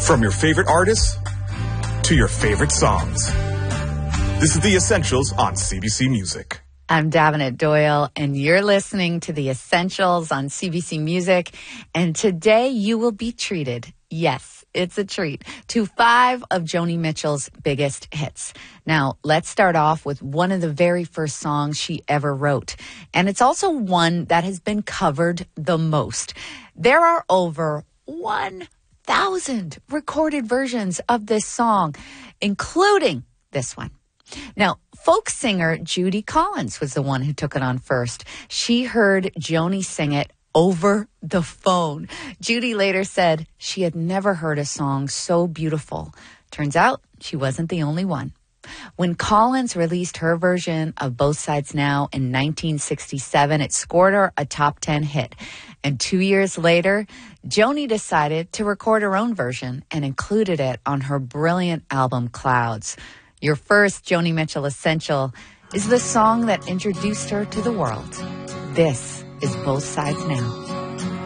From your favorite artists to your favorite songs. This is The Essentials on CBC Music. I'm Davenant Doyle, and you're listening to The Essentials on CBC Music. And today you will be treated, yes, it's a treat, to 5 of Joni Mitchell's biggest hits. Now, let's start off with one of the very first songs she ever wrote. And it's also one that has been covered the most. There are over 1,000 recorded versions of this song, including this one. Now, folk singer Judy Collins was the one who took it on first. She heard Joni sing it over the phone. Judy later said she had never heard a song so beautiful. Turns out she wasn't the only one. When Collins released her version of Both Sides Now in 1967, it scored her a top 10 hit. And 2 years later, Joni decided to record her own version and included it on her brilliant album Clouds. Your first Joni Mitchell Essential is the song that introduced her to the world. This is Both Sides Now.